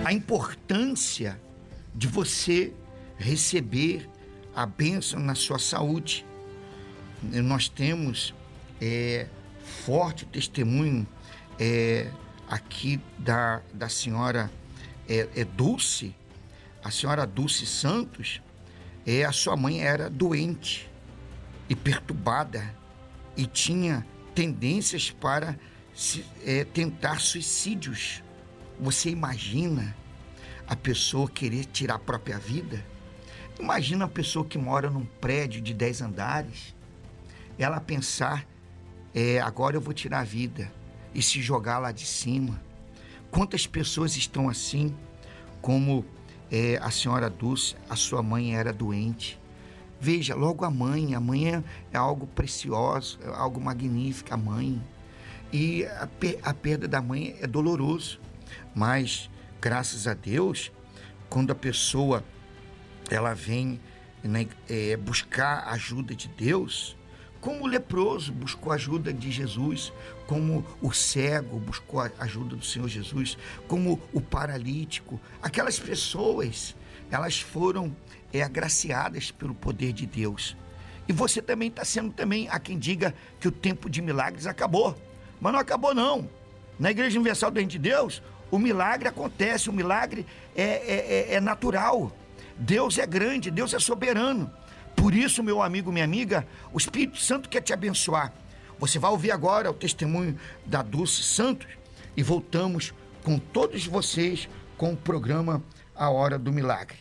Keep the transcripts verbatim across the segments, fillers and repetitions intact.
A importância de você receber a bênção na sua saúde. Nós temos é, forte testemunho é, aqui da, da senhora é, é Dulce, a senhora Dulce Santos. É, a sua mãe era doente e perturbada e tinha tendências para se, é, tentar suicídios. Você imagina a pessoa querer tirar a própria vida? Imagina a pessoa que mora num prédio de dez andares, ela pensar, é, agora eu vou tirar a vida e se jogar lá de cima. Quantas pessoas estão assim, como é, a senhora Dulce, a sua mãe era doente. Veja, logo a mãe, a mãe é, é algo precioso, é algo magnífico, a mãe. E a, a perda da mãe é doloroso, mas graças a Deus, quando a pessoa ela vem, né, é, buscar a ajuda de Deus, como o leproso buscou a ajuda de Jesus, como o cego buscou a ajuda do Senhor Jesus, como o paralítico, aquelas pessoas, elas foram é, agraciadas pelo poder de Deus. E você também está sendo também, há quem diga que o tempo de milagres acabou, mas não acabou não. Na Igreja Universal do Reino de Deus, o milagre acontece, o milagre é, é, é, é natural. Deus é grande, Deus é soberano. Por isso, meu amigo, minha amiga, o Espírito Santo quer te abençoar. Você vai ouvir agora o testemunho da Dulce Santos e voltamos com todos vocês com o programa A Hora do Milagre.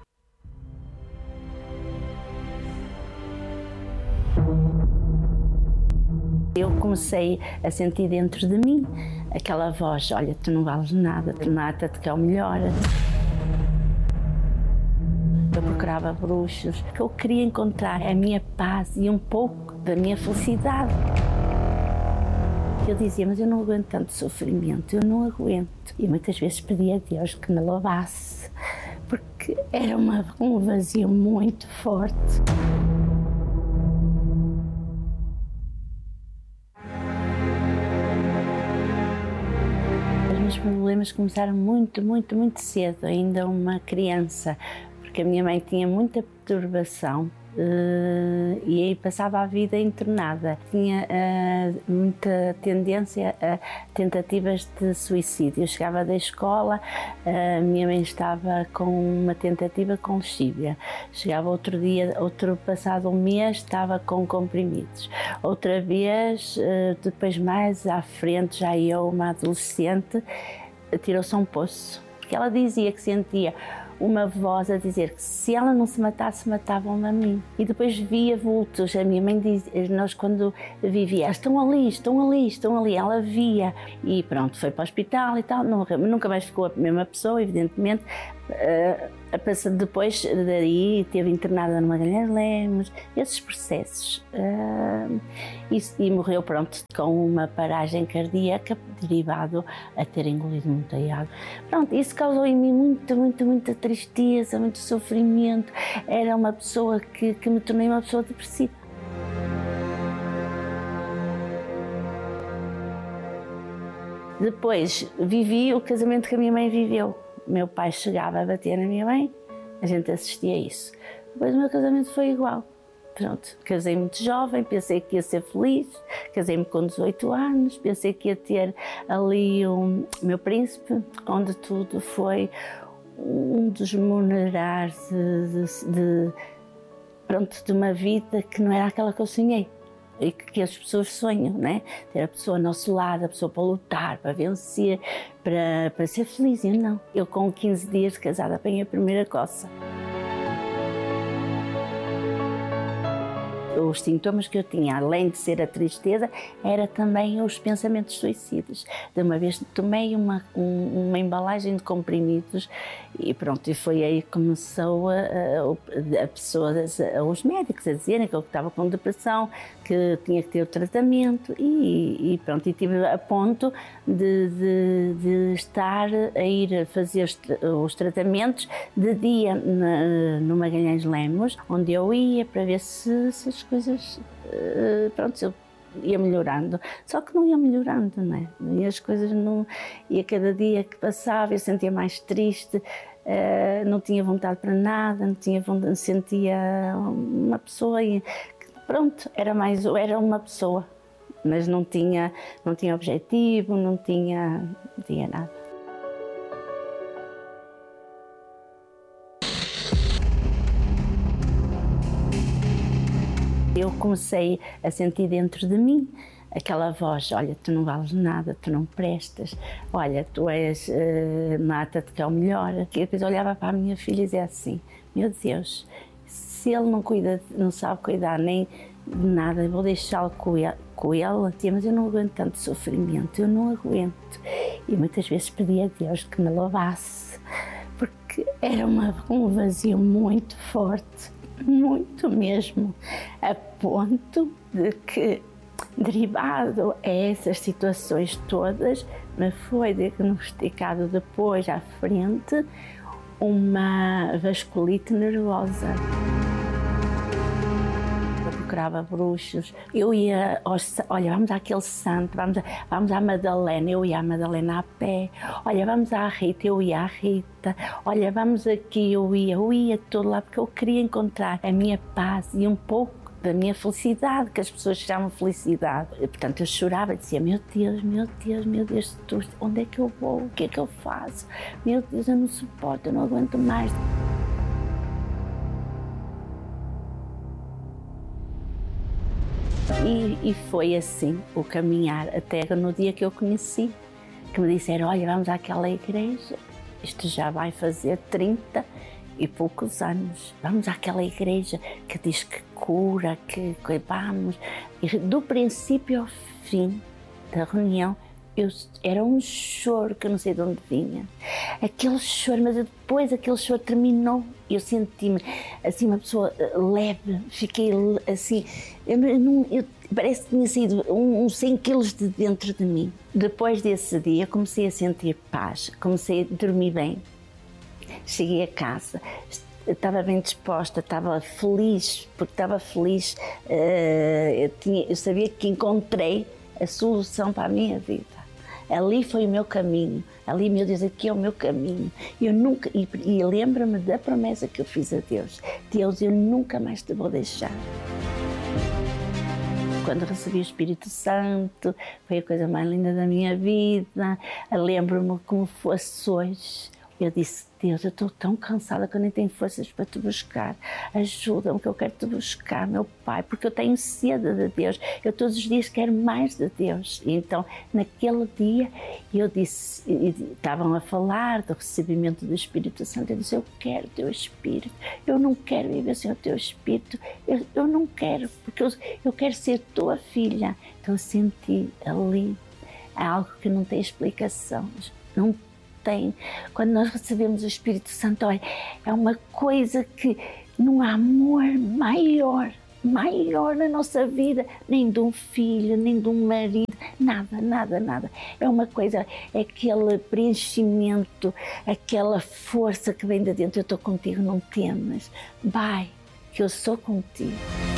Eu comecei a sentir dentro de mim aquela voz: olha, tu não vales nada, tu mata-te que é o melhor. Eu procurava bruxos, porque eu queria encontrar a minha paz e um pouco da minha felicidade. Eu dizia, mas eu não aguento tanto sofrimento, eu não aguento. E muitas vezes pedia a Deus que me lavasse, porque era uma, um vazio muito forte. Os meus problemas começaram muito, muito, muito cedo, ainda uma criança. Porque a minha mãe tinha muita perturbação uh, e aí passava a vida internada. Tinha uh, muita tendência a tentativas de suicídio. Eu chegava da escola, a uh, minha mãe estava com uma tentativa com lexívia. Chegava outro dia, outro passado um mês, estava com comprimidos. Outra vez, uh, depois mais à frente, já eu, uma adolescente, tirou-se a um poço. Porque ela dizia que sentia uma voz a dizer que se ela não se matasse, matavam-me a mim. E depois via vultos. A minha mãe dizia, nós quando vivia, estão ali, estão ali, estão ali. Ela via. E pronto, foi para o hospital e tal. Nunca, nunca mais ficou a mesma pessoa, evidentemente. Uh, depois daí esteve internada no Magalhães Lemos, esses processos. Uh, e, e morreu, pronto, com uma paragem cardíaca derivado a ter engolido muita água. Pronto, isso causou em mim muita, muita, muita tristeza, muito sofrimento. Era uma pessoa que, que me tornei uma pessoa depressiva. Depois vivi o casamento que a minha mãe viveu. Meu pai chegava a bater na minha mãe, a gente assistia a isso. Depois o meu casamento foi igual. Pronto, casei muito jovem, pensei que ia ser feliz, casei-me com dezoito anos, pensei que ia ter ali o meu príncipe, onde tudo foi um desmonerar de, de, de, pronto, de uma vida que não era aquela que eu sonhei. E que as pessoas sonham, né? Ter a pessoa ao nosso lado, a pessoa para lutar, para vencer, para, para ser feliz. Eu não. Eu com quinze dias de casada apanhei a primeira coça. Os sintomas que eu tinha, além de ser a tristeza, era também os pensamentos suicidas. De uma vez tomei uma, um, uma embalagem de comprimidos e pronto, e foi aí que começou a, a, a pessoa, a, os médicos a dizerem que eu estava com depressão, que tinha que ter o tratamento e, e pronto, e tive a ponto de, de, de estar a ir fazer os, os tratamentos de dia na, no Magalhães Lemos, onde eu ia para ver se, se as coisas, pronto, se eu ia melhorando, só que não ia melhorando, não é? E as coisas não... E a cada dia que passava eu sentia mais triste, uh, não tinha vontade para nada, não tinha vontade, sentia uma pessoa e pronto, era mais, era uma pessoa, mas não tinha, não tinha objetivo, não tinha, não tinha nada. Eu comecei a sentir dentro de mim aquela voz, olha, tu não vales nada, tu não prestas, olha, tu és, uh, mata-te que é o melhor. E depois olhava para a minha filha e dizia assim, meu Deus, se ele não cuida, não sabe cuidar nem de nada, vou deixá-lo com ele, com ele, mas eu não aguento tanto sofrimento, eu não aguento. E muitas vezes pedia a Deus que me lavasse, porque era uma, um vazio muito forte, muito mesmo, a ponto de que, derivado a essas situações todas, me foi diagnosticado depois, à frente, uma vasculite nervosa. Eu procurava bruxos, eu ia, aos, olha, vamos àquele santo, vamos, a, vamos à Madalena, eu ia à Madalena a pé, olha, vamos à Rita, eu ia à Rita, olha, vamos aqui, eu ia, eu ia todo lá, porque eu queria encontrar a minha paz e um pouco da minha felicidade, que as pessoas chamam felicidade. E, portanto, eu chorava e dizia, meu Deus, meu Deus, meu Deus, onde é que eu vou, o que é que eu faço? Meu Deus, eu não suporto, eu não aguento mais. E, e foi assim o caminhar até no dia que eu conheci, que me disseram, olha, vamos àquela igreja, isto já vai fazer trinta e poucos anos, vamos àquela igreja que diz que cura, que, que vamos. E do princípio ao fim da reunião, eu, era um choro que eu não sei de onde vinha. Aquele choro, mas depois aquele choro terminou e eu senti-me assim uma pessoa leve, fiquei assim, eu não, eu, parece que tinha saído uns cem quilos de dentro de mim. Depois desse dia comecei a sentir paz, comecei a dormir bem. Cheguei a casa, estava bem disposta, estava feliz, porque estava feliz, eu, tinha, eu sabia que encontrei a solução para a minha vida. Ali foi o meu caminho, ali, meu Deus, aqui é o meu caminho. Eu nunca, e, e lembro-me da promessa que eu fiz a Deus, Deus, eu nunca mais te vou deixar. Quando recebi o Espírito Santo, foi a coisa mais linda da minha vida, lembro-me como fosse hoje. Eu disse, Deus, eu estou tão cansada que eu nem tenho forças para te buscar. Ajuda-me que eu quero te buscar, meu Pai, porque eu tenho sede de Deus. Eu todos os dias quero mais de Deus. E então, naquele dia, eu disse, estavam a falar do recebimento do Espírito Santo. Eu disse, eu quero o teu Espírito. Eu não quero viver sem o teu Espírito. Eu, eu não quero, porque eu, eu quero ser tua filha. Então, eu senti ali algo que não tem explicação. Não tem. Quando nós recebemos o Espírito Santo, olha, é uma coisa que não há amor maior, maior na nossa vida, nem de um filho, nem de um marido, nada, nada, nada. É uma coisa, é aquele preenchimento, aquela força que vem de dentro. Eu estou contigo, não temas. Vai, que eu sou contigo.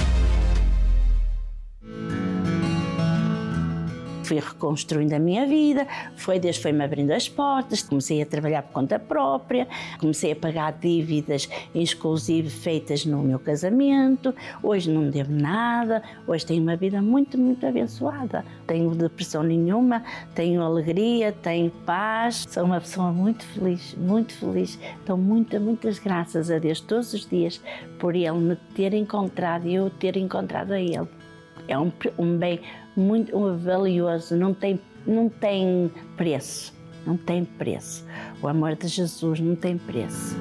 Fui reconstruindo a minha vida, foi, Deus foi-me abrindo as portas, comecei a trabalhar por conta própria, comecei a pagar dívidas, inclusive feitas no meu casamento. Hoje não devo nada, hoje tenho uma vida muito, muito abençoada. Tenho depressão nenhuma, tenho alegria, tenho paz, sou uma pessoa muito feliz, muito feliz. Dou muitas, muitas graças a Deus todos os dias por Ele me ter encontrado e eu ter encontrado a Ele. É um, um bem muito um valioso, não tem, não tem preço, não tem preço. O amor de Jesus não tem preço.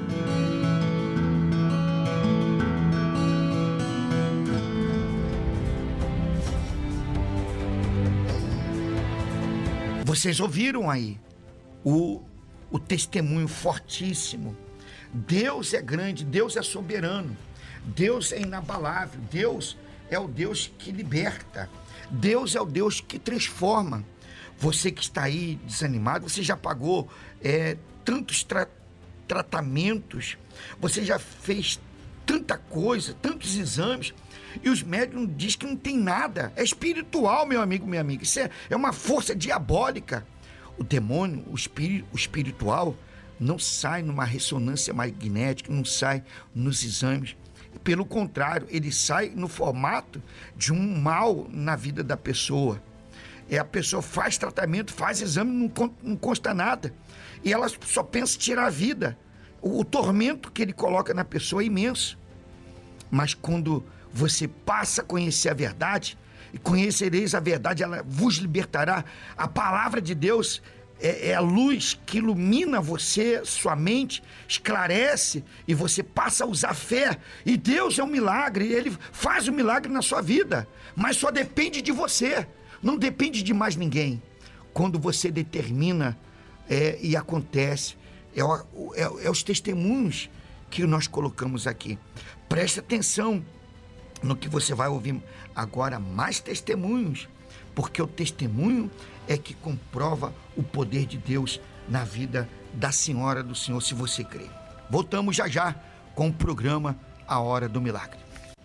Vocês ouviram aí o, o testemunho fortíssimo. Deus é grande, Deus é soberano, Deus é inabalável, Deus é o Deus que liberta, Deus é o Deus que transforma. Você que está aí desanimado, você já pagou é, tantos tra- tratamentos, você já fez tanta coisa, tantos exames, E os médiums dizem que não tem nada. É espiritual, meu amigo, minha amiga. Isso é, é uma força diabólica. O demônio, o, espírito, o espiritual, não sai numa ressonância magnética, não sai nos exames. Pelo contrário, ele sai no formato de um mal na vida da pessoa. É, a pessoa faz tratamento, faz exame, não, não consta nada. E ela só pensa em tirar a vida. O, o tormento que ele coloca na pessoa é imenso. Mas quando você passa a conhecer a verdade, e conhecereis a verdade, ela vos libertará. A palavra de Deus é, é a luz que ilumina você, sua mente, esclarece, e você passa a usar fé. E Deus é um milagre, Ele faz um milagre na sua vida, mas só depende de você, não depende de mais ninguém. Quando você determina é, e acontece, é, é, é os testemunhos que nós colocamos aqui. Preste atenção no que você vai ouvir agora, mais testemunhos, porque o testemunho é que comprova o poder de Deus na vida da senhora, do senhor, se você crê. Voltamos já já com o programa A Hora do Milagre.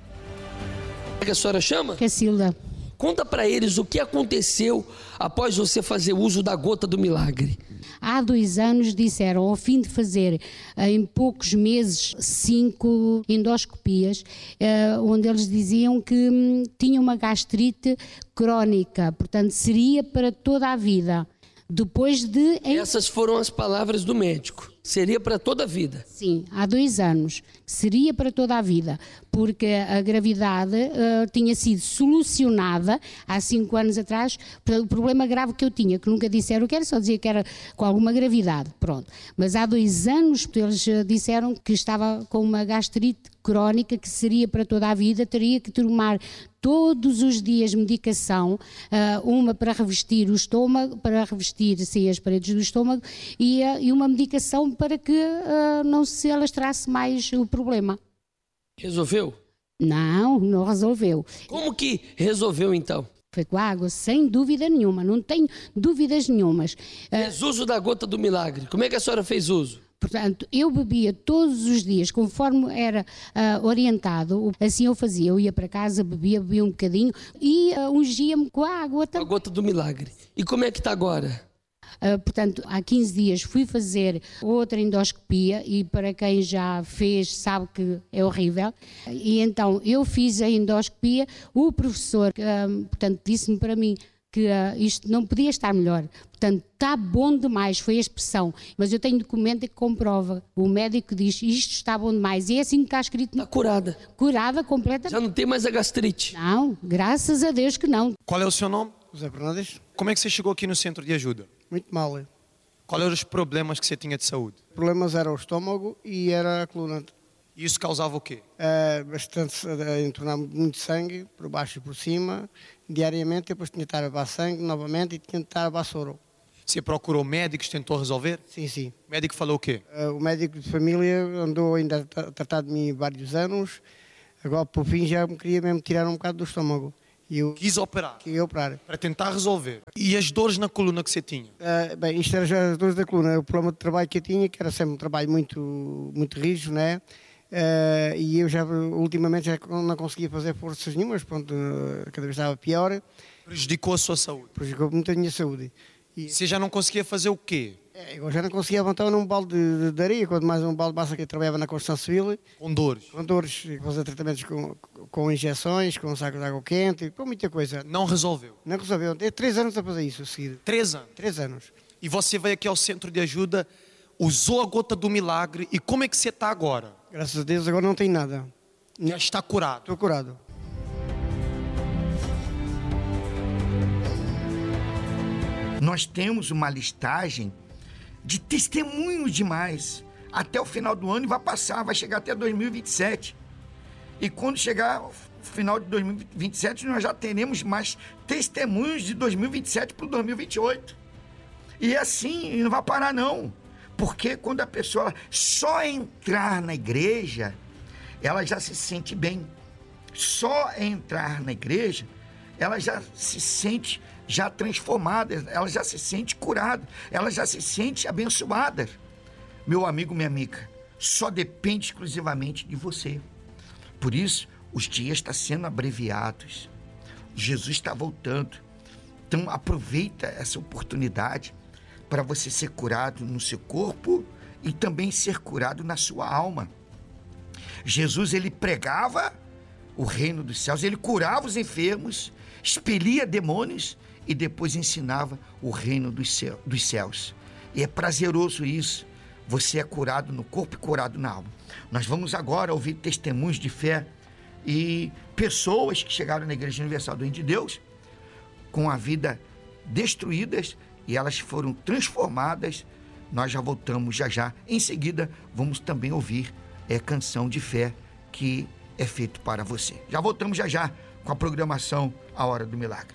Como é que a senhora chama? Cacilda. Conta para eles o que aconteceu após você fazer uso da gota do milagre. Há dois anos disseram, ao fim de fazer em poucos meses cinco endoscopias, onde eles diziam que hum, tinha uma gastrite crónica, portanto seria para toda a vida. Depois de... Essas foram as palavras do médico. Seria para toda a vida. Sim, há dois anos. Seria para toda a vida, porque a gravidade uh, tinha sido solucionada há cinco anos atrás, o problema grave que eu tinha, que nunca disseram que era, só dizia que era com alguma gravidade, pronto. Mas há dois anos eles uh, disseram que estava com uma gastrite crónica, que seria para toda a vida, teria que tomar todos os dias medicação, uh, uma para revestir o estômago, para revestir sim, as paredes do estômago, e, uh, e uma medicação para que uh, não se alastrasse mais o problema. Resolveu? Não, não resolveu. Como que resolveu então? Foi com a água, sem dúvida nenhuma, não tenho dúvidas nenhumas. Fez uso da gota do milagre. Como é que a senhora fez uso? Portanto, eu bebia todos os dias, conforme era uh, orientado, assim eu fazia. Eu ia para casa, bebia, bebia um bocadinho e uh, ungia-me com a água. Com a gota do milagre. E como é que está agora? Uh, portanto, há quinze dias fui fazer outra endoscopia e para quem já fez sabe que é horrível. E então eu fiz a endoscopia, o professor, uh, portanto, disse-me para mim que uh, isto não podia estar melhor. Portanto, está bom demais, foi a expressão. Mas eu tenho documento que comprova. O médico diz, isto está bom demais. E é assim que está escrito. Está curada. Curada completamente. Já não tem mais a gastrite. Não, graças a Deus que não. Qual é o seu nome? José Fernandes. Como é que você chegou aqui no centro de ajuda? Muito mal. Quais eram os problemas que você tinha de saúde? Os problemas eram o estômago e era a coluna. E isso causava o quê? Uh, bastante, uh, entornar muito sangue, por baixo e por cima, diariamente. Depois tinha de estar a levar sangue novamente e tinha de estar a levar soro. Você procurou médicos, tentou resolver? Sim, sim. O médico falou o quê? Uh, o médico de família andou ainda a tratar de mim vários anos. Agora, por fim, já me queria mesmo tirar um bocado do estômago. E eu quis operar? Queria operar. Para tentar resolver. E as dores na coluna que você tinha? Uh, bem, isto era já as dores da coluna. O problema de trabalho que eu tinha, que era sempre um trabalho muito, muito rígido, né? Uh, e eu já, ultimamente, já não conseguia fazer forças nenhumas. Pronto, uh, cada vez estava pior. Prejudicou a sua saúde? Prejudicou muito a minha saúde. E você já não conseguia fazer o quê? Eu já não conseguia levantar num balde de, de areia, quanto mais um balde de massa, que eu trabalhava na construção civil. Com dores? Com dores, fazer tratamentos com, com injeções, com sacos de água quente, com muita coisa. Não resolveu? Não resolveu. Tem três anos a fazer isso a seguir. Três anos? Três anos. E você veio aqui ao centro de ajuda, usou a gota do milagre, e como é que você está agora? Graças a Deus agora não tem nada. Já está curado? Estou curado. Nós temos uma listagem de testemunhos demais. Até o final do ano e vai passar, vai chegar até dois mil e vinte e sete. E quando chegar o final de dois mil e vinte e sete, nós já teremos mais testemunhos de dois mil e vinte e sete para o dois mil e vinte e oito. E assim, não vai parar não. Porque quando a pessoa só entrar na igreja, ela já se sente bem. Só entrar na igreja, ela já se sente já transformada, ela já se sente curada, ela já se sente abençoada. Meu amigo, minha amiga, só depende exclusivamente de você. Por isso, Os dias estão sendo abreviados. Jesus está voltando. Então aproveita essa oportunidade para você ser curado no seu corpo e também ser curado na sua alma. Jesus, ele pregava o reino dos céus, ele curava os enfermos, expelia demônios e depois ensinava o reino dos céus, dos céus. E é prazeroso isso. Você é curado no corpo e curado na alma. Nós vamos agora ouvir testemunhos de fé e pessoas que chegaram na Igreja Universal do Reino de Deus com a vida destruídas e elas foram transformadas. Nós já voltamos já já. Em seguida, vamos também ouvir é, canção de fé que é feito para você. Já voltamos já já com a programação A Hora do Milagre.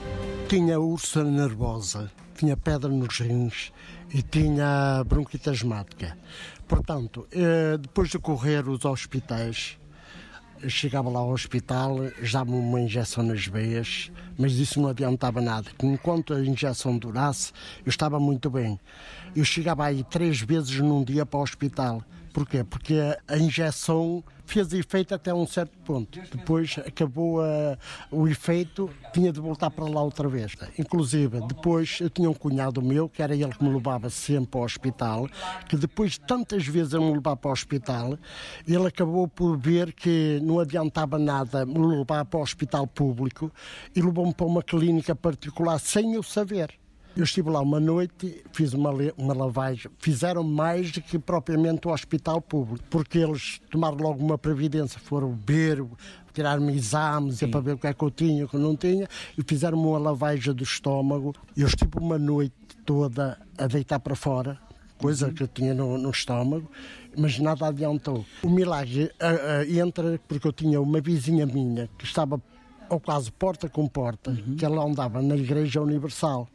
Tinha úlcera nervosa, tinha pedra nos rins e tinha bronquite asmática. Portanto, depois de correr os hospitais, eu chegava lá ao hospital, dava-me uma injeção nas veias, mas isso não adiantava nada. Enquanto a injeção durasse, eu estava muito bem. Eu chegava aí três vezes num dia para o hospital. Porquê? Porque a injeção fez efeito até um certo ponto. Depois acabou a, o efeito, tinha de voltar para lá outra vez. Inclusive, depois eu tinha um cunhado meu, que era ele que me levava sempre ao hospital, que depois de tantas vezes eu me levar para o hospital, ele acabou por ver que não adiantava nada me levar para o hospital público e levou-me para uma clínica particular sem eu saber. Eu estive lá uma noite, fiz uma, uma lavagem, fizeram mais do que propriamente o hospital público, porque eles tomaram logo uma previdência, foram ver, tirar-me exames para ver o que é que eu tinha, o que eu não tinha, e fizeram uma lavagem do estômago. Eu estive uma noite toda a deitar para fora, coisa uhum. que eu tinha no, no estômago, mas nada adiantou. O milagre uh, uh, entra porque eu tinha uma vizinha minha que estava ao quase porta com porta, uhum. que ela andava na Igreja Universal.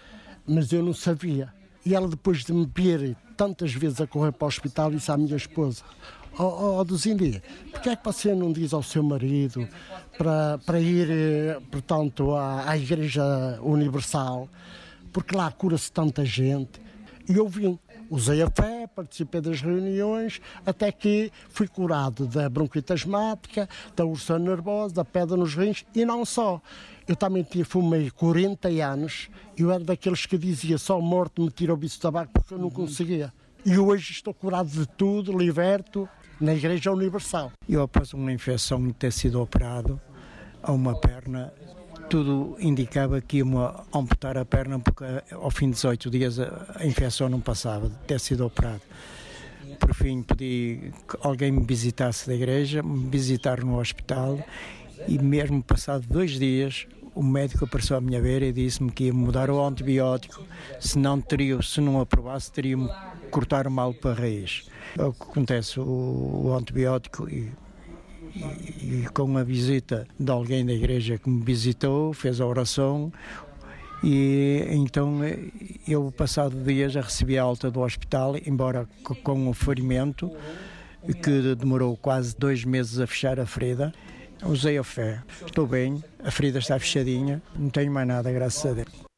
Mas eu não sabia. E ela, depois de me ver tantas vezes a correr para o hospital, disse à minha esposa: ó oh, oh, Duzindia, porquê é que você não diz ao seu marido para, para ir, portanto, à, à Igreja Universal, porque lá cura-se tanta gente. E eu vim, usei a fé, participei das reuniões, até que fui curado da bronquite asmática, da úlcera nervosa, da pedra nos rins, e não só. Eu também fumei quarenta anos, eu era daqueles que dizia só a morte me tira o bicho de tabaco porque eu não conseguia. E hoje estou curado de tudo, liberto, na Igreja Universal. Eu, após uma infecção de ter sido operado a uma perna, tudo indicava que ia-me amputar a perna porque ao fim de dezoito dias a infecção não passava de ter sido operado. Por fim, pedi que alguém me visitasse da igreja, me visitar no hospital, e mesmo passado dois dias o médico apareceu à minha beira e disse-me que ia mudar o antibiótico, se não, teria, se não aprovasse teria-me cortar o mal para a raiz. O que acontece, o, o antibiótico, e, e, e com a visita de alguém da igreja que me visitou, fez a oração, e então eu, passado dias, já recebi a alta do hospital, embora com um ferimento que demorou quase dois meses a fechar a ferida. Usei a fé, estou bem, a ferida está fechadinha, não tenho mais nada, graças a Deus.